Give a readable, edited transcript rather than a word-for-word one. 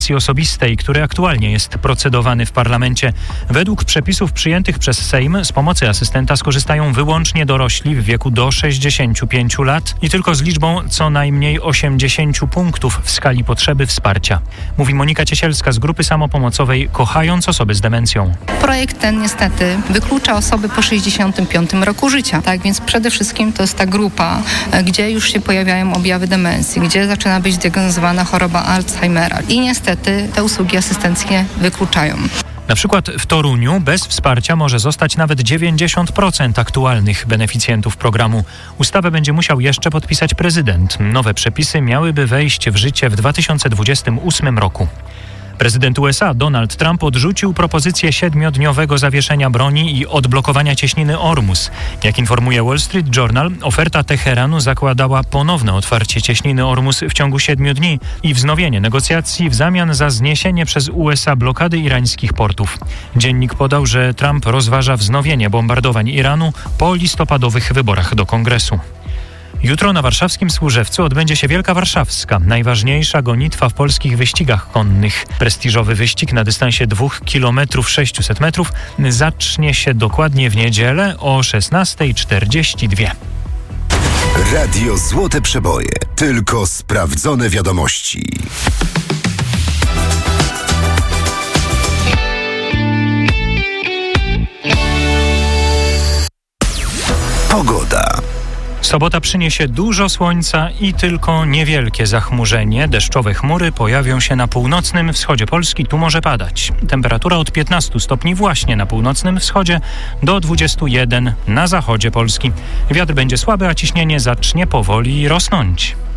osobistej, który aktualnie jest procedowany w parlamencie. Według przepisów przyjętych przez Sejm z pomocy asystenta skorzystają wyłącznie dorośli w wieku do 65 lat i tylko z liczbą co najmniej 80 punktów w skali potrzeby wsparcia. Mówi Monika Ciesielska z grupy samopomocowej Kochając osoby z demencją. Projekt ten niestety wyklucza osoby po 65 roku życia. Tak więc przede wszystkim to jest ta grupa, gdzie już się pojawiają objawy demencji, gdzie zaczyna być diagnozowana choroba Alzheimera i niestety te usługi asystenckie wykluczają. Na przykład w Toruniu bez wsparcia może zostać nawet 90% aktualnych beneficjentów programu. Ustawę będzie musiał jeszcze podpisać prezydent. Nowe przepisy miałyby wejść w życie w 2028 roku. Prezydent USA Donald Trump odrzucił propozycję 7-dniowego zawieszenia broni i odblokowania cieśniny Ormus. Jak informuje Wall Street Journal, oferta Teheranu zakładała ponowne otwarcie cieśniny Ormus w ciągu 7 dni i wznowienie negocjacji w zamian za zniesienie przez USA blokady irańskich portów. Dziennik podał, że Trump rozważa wznowienie bombardowań Iranu po listopadowych wyborach do Kongresu. Jutro na warszawskim Służewcu odbędzie się Wielka Warszawska, najważniejsza gonitwa w polskich wyścigach konnych. Prestiżowy wyścig na dystansie 2 km 600 metrów zacznie się dokładnie w niedzielę o 16:42. Radio Złote Przeboje. Tylko sprawdzone wiadomości. Pogoda. Sobota przyniesie dużo słońca i tylko niewielkie zachmurzenie. Deszczowe chmury pojawią się na północnym wschodzie Polski, tu może padać. Temperatura od 15 stopni właśnie na północnym wschodzie do 21 na zachodzie Polski. Wiatr będzie słaby, a ciśnienie zacznie powoli rosnąć.